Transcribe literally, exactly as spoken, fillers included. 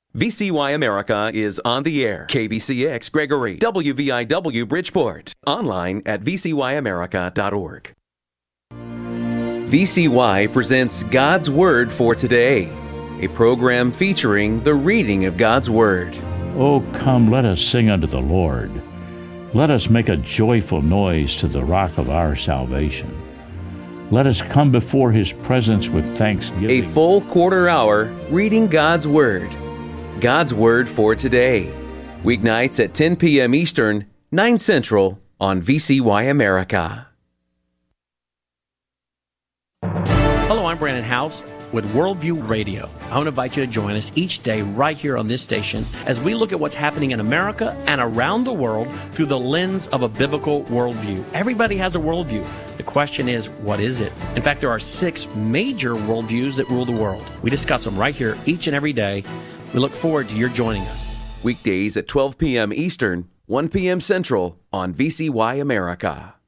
V C Y America is on the air. K V C X Gregory, W V I W Bridgeport. Online at v c y america dot org. V C Y presents God's Word for Today, a program featuring the reading of God's Word. Oh, come, let us sing unto the Lord. Let us make a joyful noise to the rock of our salvation. Let us come before His presence with thanksgiving. A full quarter hour reading God's Word. God's Word for Today. Weeknights at ten p.m. Eastern, nine Central on V C Y America. Hello, I'm Brandon House with Worldview Radio. I want to invite you to join us each day right here on this station as we look at what's happening in America and around the world through the lens of a biblical worldview. Everybody has a worldview. The question is, what is it? In fact, there are six major worldviews that rule the world. We discuss them right here each and every day. We look forward to your joining us. Weekdays at twelve p.m. Eastern, one p.m. Central on V C Y America.